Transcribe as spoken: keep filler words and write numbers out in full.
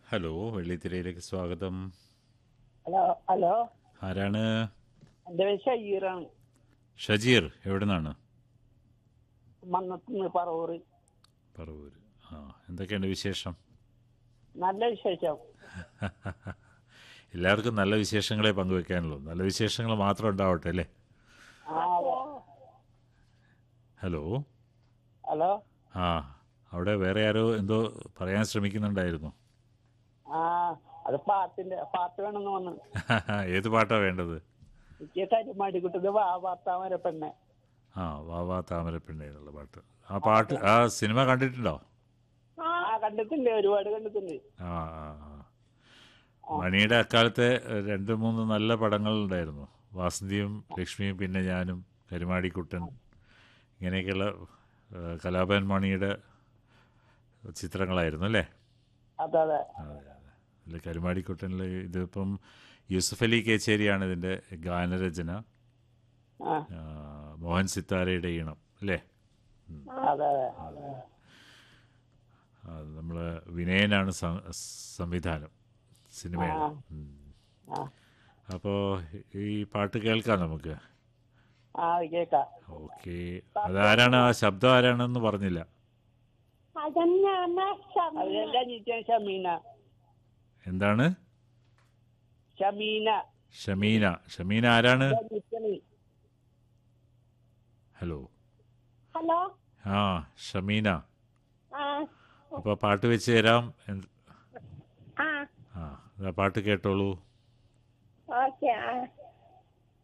Hello, വെള്ളിത്തിരയിലേക്ക് സ്വാഗതം. Hello hello ആരാണ്? എൻ്റെ പേര് ഷഹീറാണ്. ഷജീർ. എവിടെ നിന്നാണ്? മന്നത്തുനിന്ന് പറവൂര്. പറവൂര്. ആ, എന്തൊക്കെയുണ്ട് വിശേഷം? നല്ല വിശേഷം. എല്ലാവർക്കും നല്ല വിശേഷങ്ങളെ പങ്കുവെക്കാനുള്ളൂ. നല്ല വിശേഷങ്ങൾ മാത്രം ഉണ്ടാവട്ടെ അല്ലേ? ആ അതെ. ഹലോ. ഹലോ ആ, അവിടെ വേറെ ആരോ എന്തോ പറയാൻ ശ്രമിക്കുന്നുണ്ടായിരുന്നു. ആ അത് പാട്ടിന്റെ പാട്ട് വേണമെന്ന് വന്ന് ഏത് പാട്ടാണ് വേണ്ടത്? എനിക്ക് കരിമാടി കുട്ടത് വാ വാർത്താമര പെണ്ണെ. ആ, വാ വാ താമരപ്പെണ്ണ എന്നുള്ള പാട്ട്. ആ പാട്ട്, ആ സിനിമ കണ്ടിട്ടുണ്ടോ? ആ കണ്ടിട്ടുണ്ട്, ഒരുപാട് കണ്ടിട്ടുണ്ട്. ആ ആ ആ. മണിയുടെ അക്കാലത്തെ രണ്ട് മൂന്ന് നല്ല പടങ്ങളുണ്ടായിരുന്നു. വാസന്തിയും ലക്ഷ്മിയും പിന്നെ ഞാനും, കരുമാടിക്കുട്ടൻ, ഇങ്ങനെയൊക്കെയുള്ള ആ, കലാഭവൻ മണിയുടെ ചിത്രങ്ങളായിരുന്നു അല്ലേ? അതെ അതെ. അതെ അതെ. അല്ല, കരുമാടിക്കുട്ടനിൽ ഇതിപ്പം യൂസഫ് അലി കേച്ചേരിയാണ് ഇതിൻ്റെ ഗാനരചന. ആ ആ, മോഹൻ സിത്താരയുടെ ഈണം അല്ലേ? അതെ അതെ. നമ്മൾ വിനയനാണ് സം- സംവിധാനം സിനിമയുടെ. ഉം. ആ അപ്പോൾ ഈ പാട്ട് കേൾക്കാം നമുക്ക്. ആ കേക്കാം. ഓക്കെ. അതാരാണ്? ആ ശബ്ദം ആരാണെന്ന് പറഞ്ഞില്ല. അതെല്ലാം നീറ്റാൻ ഷമീന. എന്താണ്? ഷമീന ഷമീന. ഷമീന ആരാണ്? നീറ്റണി. ഹലോ. ഹലോ. ആ, ഷമീന. ആ അപ്പോൾ പാട്ട് വെച്ച് തരാം. എന്ത്- ആ ആ, ദാ പാട്ട് കേട്ടോളൂ. ഓക്കെ. ആ